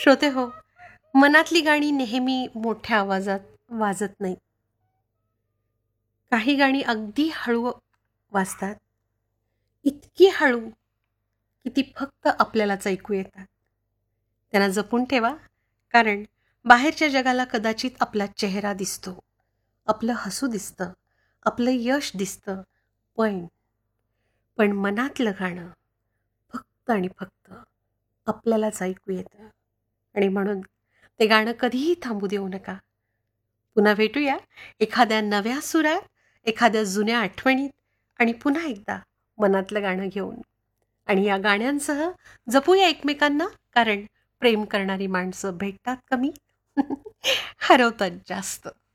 श्रोते हो, मनातली गाणी नेहमी मोठ्या आवाजात वाजत नाहीत. काही गाणी अगदी हळू वाजतात. इतकी हळू की ती फक्त आपल्यालाच ऐकू येतात. त्यांना जपून ठेवा, कारण बाहेरच्या जगाला कदाचित आपला चेहरा दिसतो, आपलं हसू दिसतं, आपलं यश दिसतं. पण पण मनातलं गाणं फक्त आणि फक्त आपल्यालाच ऐकू येतं. आणि म्हणून ते गाणं कधीही थांबू देऊ नका. पुन्हा भेटूया एखाद्या नव्या सुरात, एखाद्या जुन्या आठवणीत आणि पुन्हा एकदा मनातलं गाणं घेऊन. आणि या गाण्यांसह जपूया एकमेकांना, कारण प्रेम करणारी माणसं भेटतात कमी हरवतात जास्त.